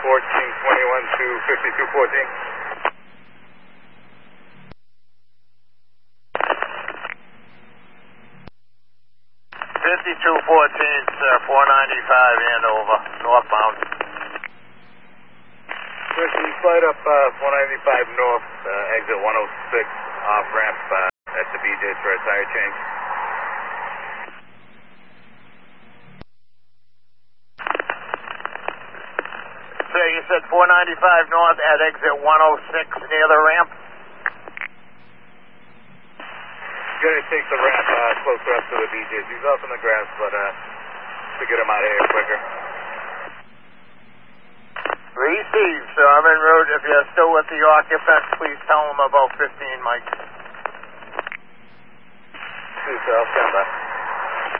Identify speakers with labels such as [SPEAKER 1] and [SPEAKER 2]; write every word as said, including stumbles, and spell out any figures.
[SPEAKER 1] fourteen twenty-one to fifty-two fourteen.
[SPEAKER 2] fifty-two fourteen, sir, four ninety-five Andover, northbound.
[SPEAKER 1] Christian, slide up uh, four ninety-five north, uh, exit one oh six, off ramp uh, at the B J's for a tire change.
[SPEAKER 2] Sir, you said four ninety-five north at exit one oh six near the ramp?
[SPEAKER 1] Gonna take the ramp uh, closer up to the B J's. He's off in the grass, but uh, to get him out of here quicker.
[SPEAKER 2] Receive, sir. I'm en route. If you're still with the occupant, please tell him about fifteen, Mike.
[SPEAKER 1] See you, sir. I'll stand by.